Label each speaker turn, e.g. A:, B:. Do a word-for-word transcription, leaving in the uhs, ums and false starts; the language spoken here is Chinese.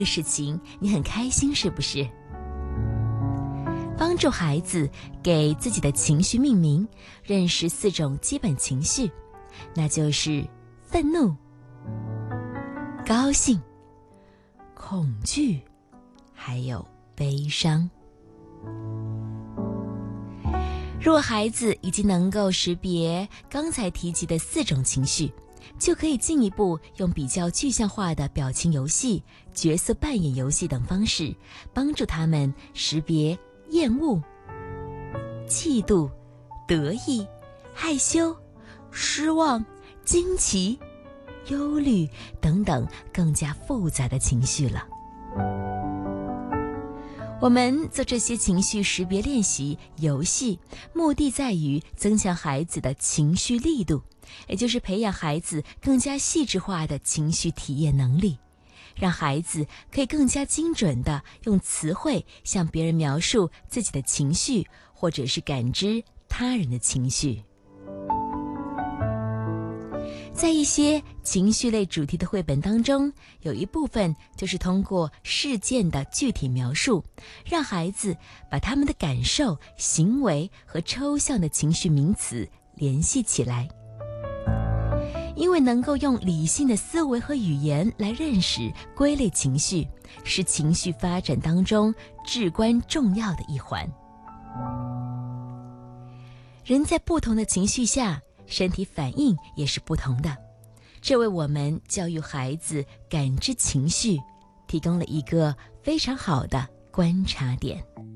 A: 的事情你很开心是不是？帮助孩子给自己的情绪命名，认识四种基本情绪，那就是愤怒、高兴、恐惧，还有悲伤。若孩子已经能够识别刚才提及的四种情绪，就可以进一步用比较具象化的表情游戏、角色扮演游戏等方式，帮助他们识别厌恶、嫉妒、得意、害羞、失望、惊奇、忧虑等等更加复杂的情绪了。我们做这些情绪识别练习游戏，目的在于增强孩子的情绪力度，也就是培养孩子更加细致化的情绪体验能力，让孩子可以更加精准地用词汇向别人描述自己的情绪，或者是感知他人的情绪。在一些情绪类主题的绘本当中，有一部分就是通过事件的具体描述，让孩子把他们的感受、行为和抽象的情绪名词联系起来。因为能够用理性的思维和语言来认识、归类情绪，是情绪发展当中至关重要的一环。人在不同的情绪下，身体反应也是不同的，这为我们教育孩子感知情绪提供了一个非常好的观察点。